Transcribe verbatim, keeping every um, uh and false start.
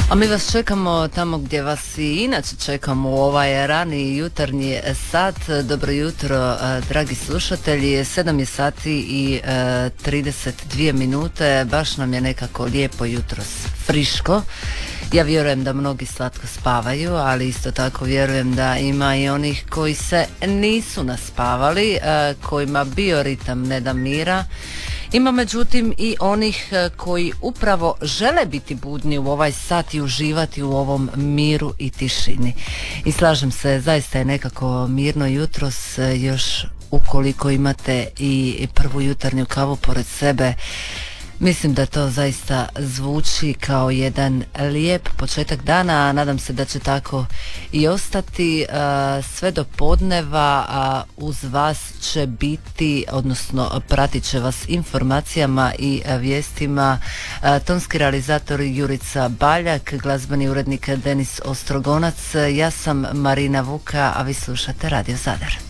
A mi vas čekamo tamo gdje vas i inače čekamo u ovaj rani jutarnji sat. Dobro jutro, dragi slušatelji. sedam je sati i trideset dvije minute. Baš nam je nekako lijepo jutros, friško. Ja vjerujem da mnogi slatko spavaju, ali isto tako vjerujem da ima i onih koji se nisu naspavali, kojima bioritam ne da mira. Ima međutim i onih koji upravo žele biti budni u ovaj sat i uživati u ovom miru i tišini. I slažem se, zaista je nekako mirno jutros, još ukoliko imate i prvu jutarnju kavu pored sebe. Mislim da to zaista zvuči kao jedan lijep početak dana, a nadam se da će tako i ostati sve do podneva. A uz vas će biti, odnosno pratit će vas informacijama i vijestima tonski realizator Jurica Baljak, glazbeni urednik Denis Ostrogonac. Ja sam Marina Vuka, a vi slušate Radio Zadar.